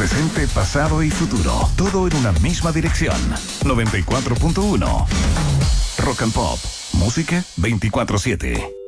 presente, pasado y futuro. Todo en una misma dirección. 94.1. Rock and Pop. Música 24/7.